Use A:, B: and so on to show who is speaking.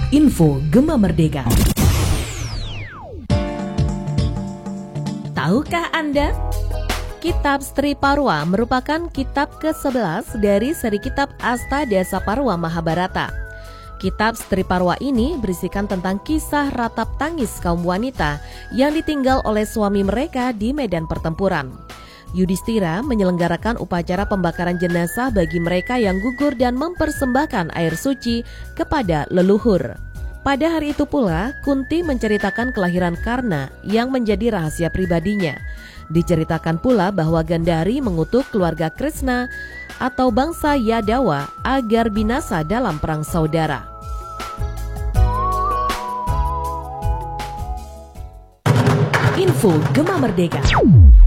A: Info Gema Merdeka. Tahukah Anda? Kitab Sri Parwa merupakan kitab ke-11 dari seri kitab Astadhya Parwa Mahabharata. Kitab Sri Parwa ini berisikan tentang kisah ratap tangis kaum wanita yang ditinggal oleh suami mereka di medan pertempuran. Yudhistira menyelenggarakan upacara pembakaran jenazah bagi mereka yang gugur dan mempersembahkan air suci kepada leluhur. Pada hari itu pula, Kunti menceritakan kelahiran Karna yang menjadi rahasia pribadinya. Diceritakan pula bahwa Gandhari mengutuk keluarga Krishna atau bangsa Yadawa agar binasa dalam perang saudara. Info Gema Merdeka.